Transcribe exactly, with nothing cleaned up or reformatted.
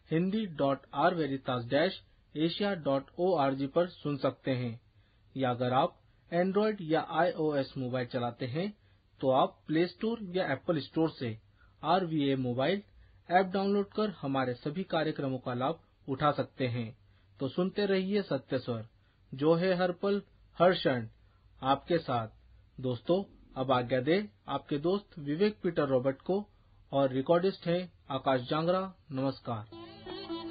Hindi dot are वेरितास dash Asia dot O R G पर सुन सकते हैं। या अगर आप एंड्रॉइड या आईओएस मोबाइल चलाते हैं तो आप प्ले स्टोर या एप्पल स्टोर से are V A mobile app download कर हमारे सभी कार्यक्रमों का लाभ उठा सकते हैं। तो सुनते रहिए सत्य स्वर, जो है हर पल हर क्षण आपके साथ। दोस्तों, अब आज्ञा दे आपके दोस्त विवेक पीटर रॉबर्ट को, और रिकॉर्डिस्ट हैं आकाश जांगरा। नमस्कार।